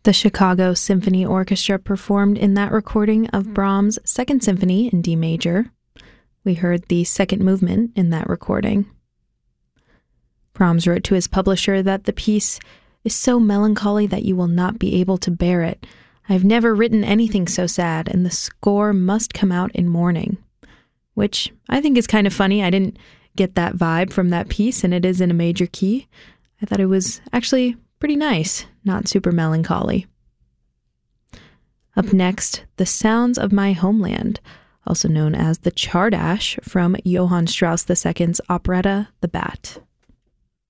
The Chicago Symphony Orchestra performed in that recording of Brahms' Second Symphony in D major. We heard the second movement in that recording. Brahms wrote to his publisher that the piece is so melancholy that you will not be able to bear it. I've never written anything so sad, and the score must come out in mourning. Which I think is kind of funny. I didn't get that vibe from that piece, and it is in a major key. I thought it was actually pretty nice, not super melancholy. Up next, The Sounds of My Homeland, also known as the Czardash from Johann Strauss II's operetta, The Bat.